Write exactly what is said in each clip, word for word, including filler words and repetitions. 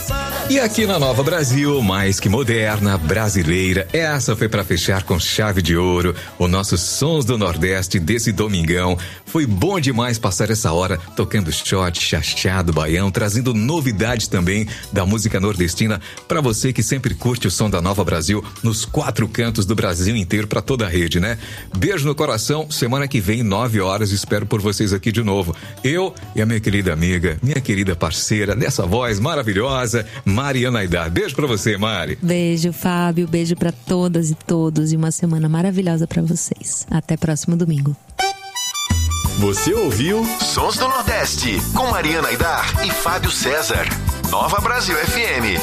E aqui na Nova Brasil, mais que moderna, brasileira, essa foi para fechar com chave de ouro o nosso Sons do Nordeste desse domingão. Foi bom demais passar essa hora tocando shot, chachado, baião, trazendo novidades também da música nordestina para você que sempre curte o som da Nova Brasil nos quatro cantos do Brasil inteiro, para toda a rede, né? Beijo no coração, semana que vem, nove horas, espero por vocês aqui de novo. Eu e a minha querida amiga, minha querida parceira, nessa voz maravilhosa, Mariana Aidar. Beijo pra você, Mari. Beijo, Fábio. Beijo pra todas e todos e uma semana maravilhosa pra vocês. Até próximo domingo. Você ouviu Sons do Nordeste com Mariana Aidar e Fábio César. Nova Brasil F M.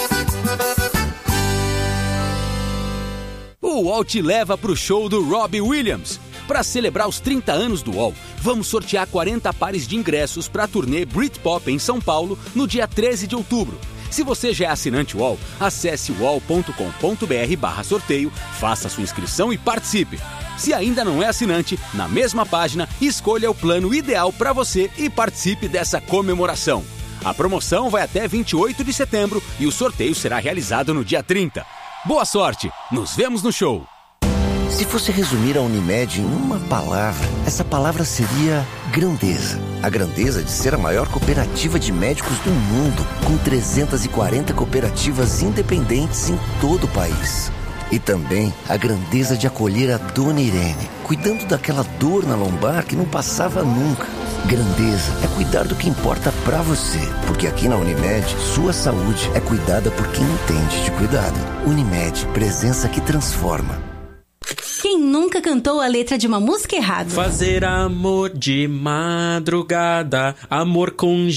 O U O L te leva pro show do Robbie Williams. Para celebrar os trinta anos do U O L, vamos sortear quarenta pares de ingressos para a turnê Britpop em São Paulo no dia treze de outubro. Se você já é assinante U O L, acesse uol ponto com ponto br barra sorteio, faça sua inscrição e participe. Se ainda não é assinante, na mesma página, escolha o plano ideal para você e participe dessa comemoração. A promoção vai até vinte e oito de setembro e o sorteio será realizado no dia trinta. Boa sorte! Nos vemos no show! Se fosse resumir a Unimed em uma palavra, essa palavra seria grandeza. A grandeza de ser a maior cooperativa de médicos do mundo, com trezentas e quarenta cooperativas independentes em todo o país. E também a grandeza de acolher a Dona Irene, cuidando daquela dor na lombar que não passava nunca. Grandeza é cuidar do que importa pra você, porque aqui na Unimed, sua saúde é cuidada por quem entende de cuidado. Unimed, presença que transforma. Quem nunca cantou a letra de uma música errada? Fazer amor de madrugada, amor com